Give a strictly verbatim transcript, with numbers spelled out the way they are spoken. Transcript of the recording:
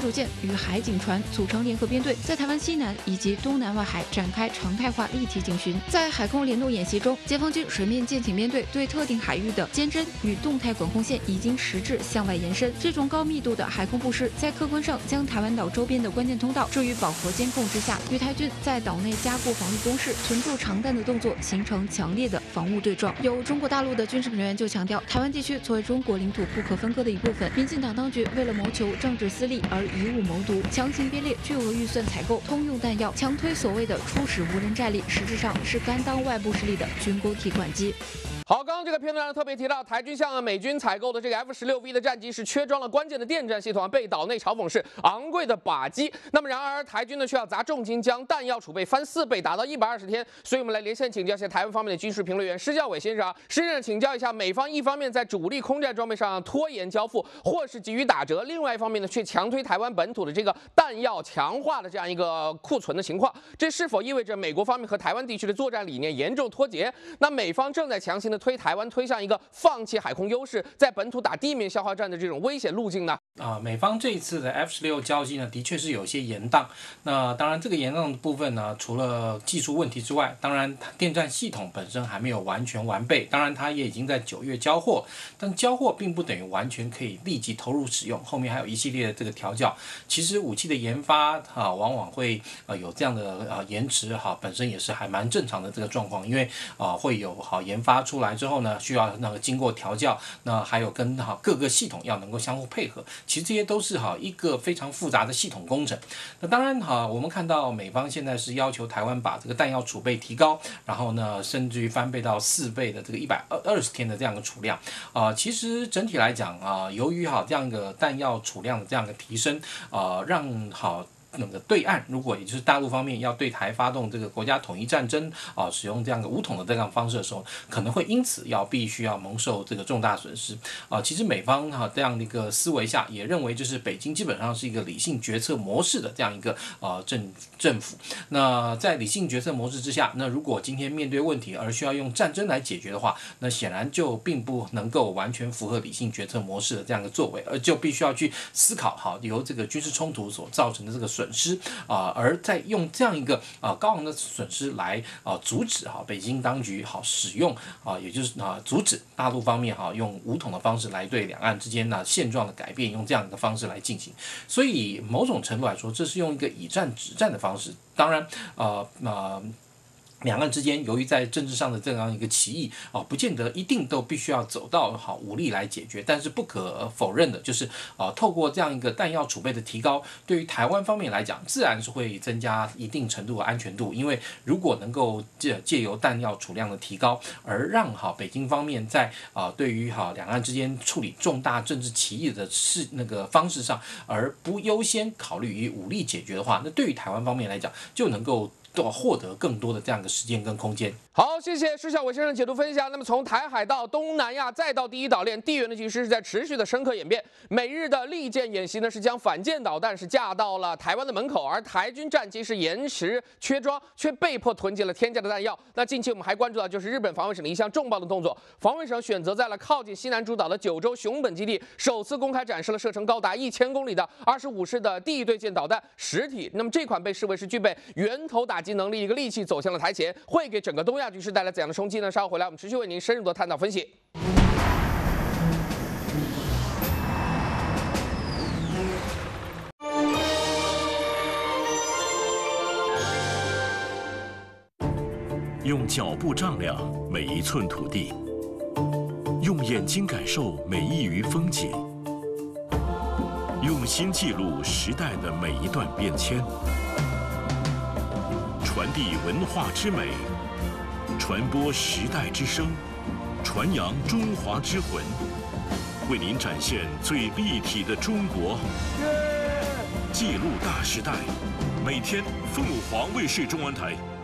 属舰与海警船组成联合编队，在台湾西南以及东南外海展开常态化立体警巡。在海空联动演习中，解放军水面舰艇编队对特定海域的监侦与动态管控线已经实质向外延伸。这种高密度的海空布施，在客观上将台湾岛周边的关键通道置于饱和监控之下，与台军在岛内加固防御工事、存驻长弹的动作形成强烈的防务对撞。有中国大陆的军事评论员就强调，台湾地区作为中国领土不可分割的一部分，民进党当局为了谋求政治私利而以武谋独，强行编列巨额预算采购通用弹药，强推所谓的初始无人战力，实质上是甘当外部势力的军工提款机。 好，刚刚这个片段上特别提到，台军向美军采购的这个 F 十六 V 的战机是缺装了关键的电战系统，被岛内嘲讽是昂贵的靶机。那么然而台军呢却要砸重金将弹药储备翻四倍，达到一百二十天。所以我们来连线请教一下台湾方面的军事评论员施教伟先生啊，施先生请教一下，美方一方面在主力空战装备上拖延交付，或是急于打折，另外一方面呢却强推台湾本土的这个弹药强化的这样一个库存的情况，这是否意味着美国方面和台湾地区的作战理念严重脱节？那美方正在强行的推台湾推向一个放弃海空优势，在本土打地面消耗战的这种危险路径呢？ 啊，美方这一次的 F 十六 交机呢，的确是有些延宕。那当然，这个延宕的部分呢，除了技术问题之外，当然电战系统本身还没有完全完备。当然，它也已经在九月交货，但交货并不等于完全可以立即投入使用，后面还有一系列的这个调教。其实武器的研发啊，往往会呃有这样的呃延迟哈，本身也是还蛮正常的这个状况，因为啊会有好研发出来之后呢。需要那个经过调教，那还有跟哈各个系统要能够相互配合，其实这些都是哈一个非常复杂的系统工程。那当然哈，我们看到美方现在是要求台湾把这个弹药储备提高，然后呢，甚至于翻倍到四倍的这个一百二十天的这样一个储量啊、呃。其实整体来讲啊、呃，由于哈这样一个弹药储量的这样一个提升啊、呃，让好。那个对岸，如果也就是大陆方面要对台发动这个国家统一战争啊，使用这样的武统的这样方式的时候，可能会因此要必须要蒙受这个重大损失啊。其实美方哈、啊、这样的一个思维下，也认为就是北京基本上是一个理性决策模式的这样一个啊政政府。那在理性决策模式之下，那如果今天面对问题而需要用战争来解决的话，那显然就并不能够完全符合理性决策模式的这样一个作为，而就必须要去思考好由这个军事冲突所造成的这个损失啊、呃，而在用这样一个啊、呃、高昂的损失来啊、呃、阻止哈、啊、北京当局好、啊、使用啊，也就是啊阻止大陆方面哈、啊、用武统的方式来对两岸之间呢、啊、现状的改变，用这样的方式来进行。所以某种程度来说，这是用一个以战止战的方式。当然啊啊。呃呃两岸之间，由于在政治上的这样一个歧义啊，不见得一定都必须要走到好武力来解决，但是不可否认的就是啊，透过这样一个弹药储备的提高，对于台湾方面来讲，自然是会增加一定程度的安全度。因为如果能够借借由弹药储量的提高，而让好北京方面在啊对于好两岸之间处理重大政治歧义的事那个方式上，而不优先考虑以武力解决的话，那对于台湾方面来讲，就能够获得更多的这样的时间跟空间。 好，谢谢施小伟先生解读分享。那么从台海到东南亚，再到第一岛链，地缘的局势是在持续的深刻演变。美日的利剑演习呢，是将反舰导弹是架到了台湾的门口，而台军战机是延迟缺装，却被迫囤积了天价的弹药。那近期我们还关注到，就是日本防卫省的一项重磅的动作，防卫省选择在了靠近西南诸岛的九州熊本基地，首次公开展示了射程高达一千公里的二十五式的地对舰导弹实体。那么这款被视为是具备源头打击能力一个利器走向了台前，会给整个东亚局势带来怎样的冲击呢？稍后回来我们持续为您深入的探讨分析。 用脚步丈量每一寸土地，用眼睛感受每一隅风景，用心记录时代的每一段变迁。传递文化之美，传播时代之声，传扬中华之魂，为您展现最立体的中国，记录大时代。每天，凤凰卫视中文台